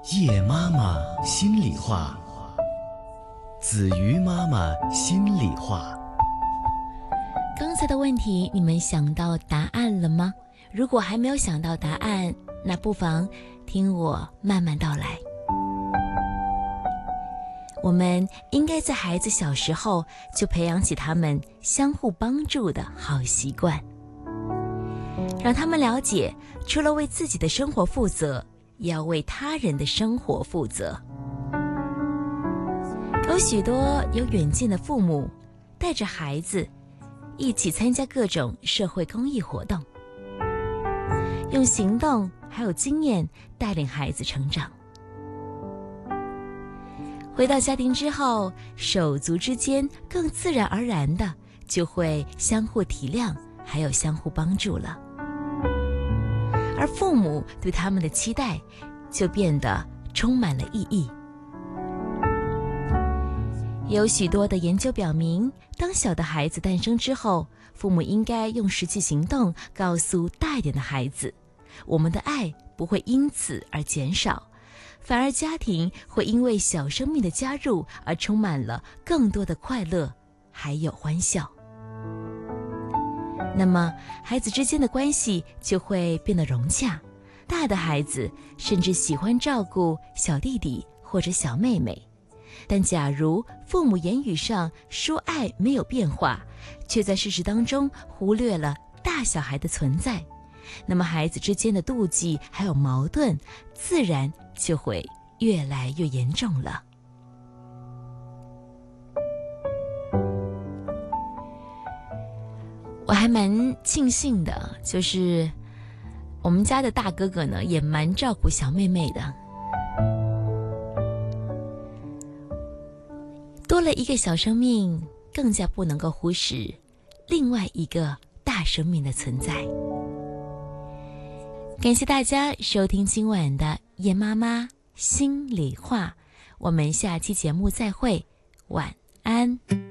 叶妈妈心里话，子瑜妈妈心里话。 刚才的问题你们想到答案了吗？如果还没有想到答案，那不妨听我慢慢道来。我们应该在孩子小时候就培养起他们相互帮助的好习惯，让他们了解除了为自己的生活负责，也要为他人的生活负责。有许多有远见的父母带着孩子一起参加各种社会公益活动，用行动还有经验带领孩子成长。回到家庭之后，手足之间更自然而然的就会相互体谅，还有相互帮助了。而父母对他们的期待就变得充满了意义。有许多的研究表明，当小的孩子诞生之后，父母应该用实际行动告诉大一点的孩子，我们的爱不会因此而减少，反而家庭会因为小生命的加入而充满了更多的快乐还有欢笑。那么孩子之间的关系就会变得融洽，大的孩子甚至喜欢照顾小弟弟或者小妹妹。但假如父母言语上说爱没有变化，却在事实当中忽略了大小孩的存在，那么孩子之间的妒忌还有矛盾自然就会越来越严重了。我还蛮庆幸的，就是我们家的大哥哥呢，也蛮照顾小妹妹的。多了一个小生命，更加不能够忽视另外一个大生命的存在。感谢大家收听今晚的叶妈妈心里话，我们下期节目再会，晚安。